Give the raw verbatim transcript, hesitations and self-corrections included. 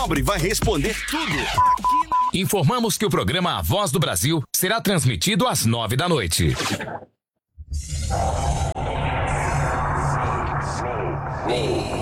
Nobre vai responder tudo. Informamos que o programa A Voz do Brasil será transmitido às nove da noite. Me.